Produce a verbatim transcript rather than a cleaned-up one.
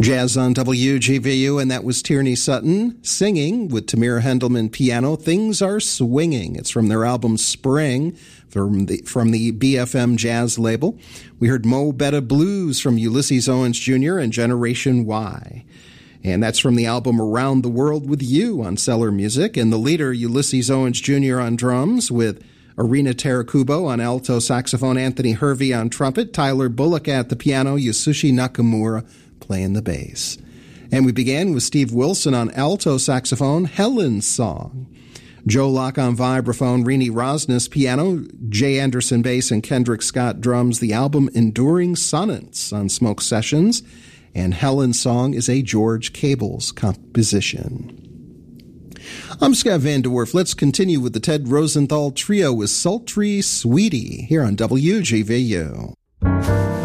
Jazz on W G V U, and that was Tierney Sutton singing with Tamir Hendelman piano, Things Are Swinging. It's from their album Spring, from the, from the B F M Jazz label. We heard Mo Betta Blues from Ulysses Owens Junior and Generation Y. And that's from the album Around the World with You on Cellar Music. And the leader, Ulysses Owens Junior on drums with Arena Terakubo on alto saxophone, Anthony Hervey on trumpet, Tyler Bullock at the piano, Yasushi Nakamura playing the bass. And we began with Steve Wilson on alto saxophone, Helen's Song. Joe Locke on vibraphone, Rini Rosnes piano, Jay Anderson bass, and Kendrick Scott drums. The album Enduring Sonnets on Smoke Sessions. And Helen's Song is a George Cables composition. I'm Scott Van Dwarf. Let's continue with the Ted Rosenthal Trio with Sultry Sweetie here on W G V U.